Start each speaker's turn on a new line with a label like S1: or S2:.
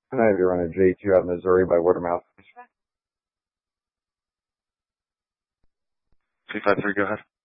S1: And I have you run a J2 out of Missouri by word of mouth.
S2: 253, go ahead.